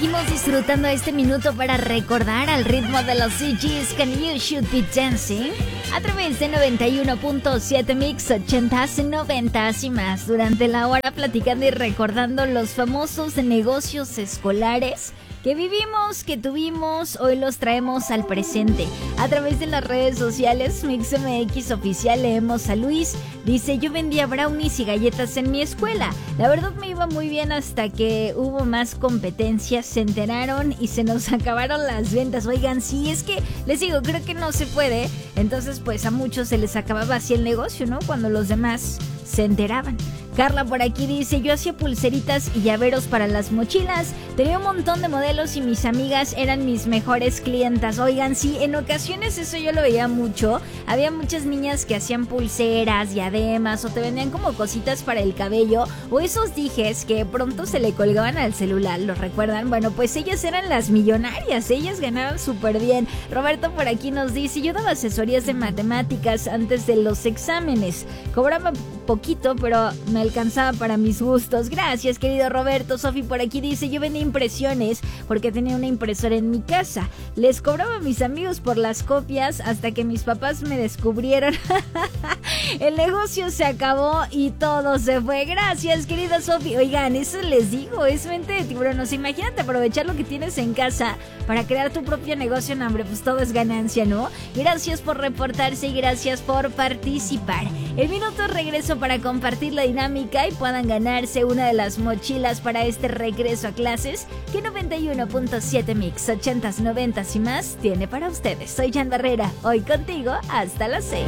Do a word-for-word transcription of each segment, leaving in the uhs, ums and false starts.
Seguimos disfrutando este minuto para recordar al ritmo de los C Gs Can You Should Be Dancing a través de noventa y uno punto siete Mix, ochentas, noventas y más. Durante la hora platicando y recordando los famosos negocios escolares que vivimos, que tuvimos, hoy los traemos al presente. A través de las redes sociales, Mix M X Oficial, leemos a Luis. Dice, yo vendía brownies y galletas en mi escuela. La verdad me iba muy bien hasta que hubo más competencias, se enteraron y se nos acabaron las ventas. Oigan, sí, es que les digo, creo que no se puede. Entonces, pues a muchos se les acababa así el negocio, ¿no? Cuando los demás se enteraban. Carla por aquí dice, yo hacía pulseritas y llaveros para las mochilas, tenía un montón de modelos y mis amigas eran mis mejores clientas. Oigan, sí, en ocasiones eso yo lo veía mucho, había muchas niñas que hacían pulseras, diademas o te vendían como cositas para el cabello o esos dijes que pronto se le colgaban al celular, ¿los recuerdan? Bueno, pues ellas eran las millonarias, ellas ganaban súper bien. Roberto por aquí nos dice, yo daba asesorías de matemáticas antes de los exámenes, cobraba poquito pero me alcanzaba para mis gustos. Gracias, querido Roberto. Sofi por aquí dice, yo vendía impresiones porque tenía una impresora en mi casa. Les cobraba a mis amigos por las copias hasta que mis papás me descubrieron. El negocio se acabó y todo se fue. Gracias, querida Sofi. Oigan, eso les digo, es mente de tiburón. O sea, imagínate aprovechar lo que tienes en casa para crear tu propio negocio. No, hombre, pues todo es ganancia, ¿no? Gracias por reportarse y gracias por participar. El minuto regreso para compartir la dinámica y puedan ganarse una de las mochilas para este regreso a clases que noventa y uno punto siete Mix, ochentas, noventas y más tiene para ustedes. Soy Jan Barrera, hoy contigo hasta las seis.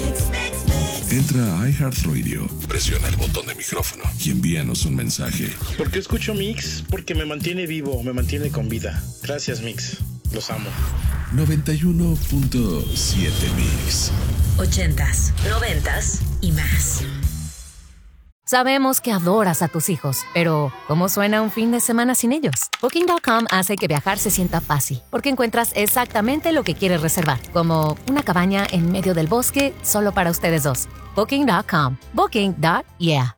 Entra a iHeartRadio, presiona el botón de micrófono y envíanos un mensaje. ¿Por qué escucho Mix? Porque me mantiene vivo, me mantiene con vida. Gracias, Mix. Los amo. noventa y uno punto siete Mix. Ochentas, noventas y más. Sabemos que adoras a tus hijos, pero ¿cómo suena un fin de semana sin ellos? Booking punto com hace que viajar se sienta fácil, porque encuentras exactamente lo que quieres reservar, como una cabaña en medio del bosque solo para ustedes dos. Booking punto com. Booking. Yeah.